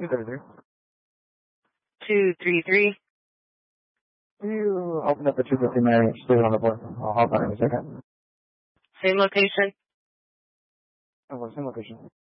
233. 233. You open up the 250 Mary, just leave it on the board. I'll hop on in a second. Same location? Oh, same location.